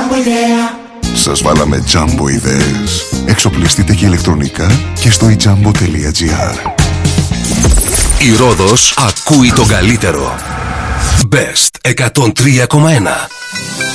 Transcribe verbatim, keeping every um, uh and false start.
Σας βάλαμε τζάμπο ιδέες. Εξοπλιστείτε και ηλεκτρονικά και στο ιτζάμπο τελεία τζι άρ. Η Ρόδος ακούει τον καλύτερο. Best εκατόν τρία κόμμα ένα.